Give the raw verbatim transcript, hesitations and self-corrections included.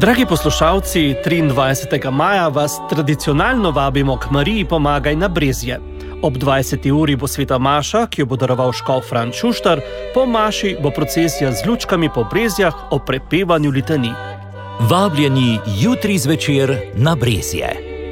Dragi poslušalci, triindvajsetega maja vas tradicionalno vabimo k Mariji Pomagaj na Brezje. Ob dvajseti uri bo sveta maša, ki jo bo daroval škof Fran Šuštar, po maši bo procesija z lučkami po Brezjah ob prepevanju litanij. Vabljeni jutri zvečer na Brezje.